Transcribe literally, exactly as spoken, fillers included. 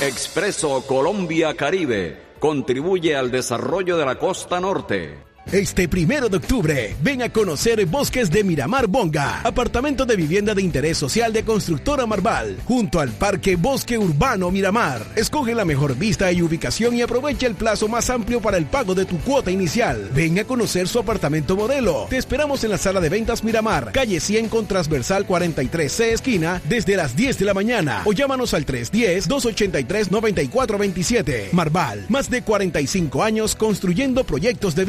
Expreso Colombia Caribe. Contribuye al desarrollo de la costa norte. Este primero de octubre, ven a conocer Bosques de Miramar Bonga, apartamento de vivienda de interés social de Constructora Marval, junto al Parque Bosque Urbano Miramar. Escoge la mejor vista y ubicación y aprovecha el plazo más amplio para el pago de tu cuota inicial. Ven a conocer su apartamento modelo. Te esperamos en la sala de ventas Miramar, calle cien con transversal cuarenta y tres C esquina, desde las diez de la mañana, o llámanos al tres uno cero, dos ocho tres, nueve cuatro dos siete. Marval, más de cuarenta y cinco años construyendo proyectos de vida.